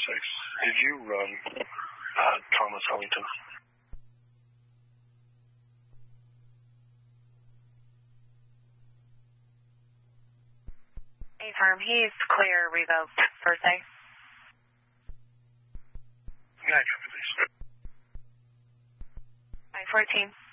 Did you run Thomas Ellington? Firm, he's clear, revoked, first day. Yeah, I copy, please. 514.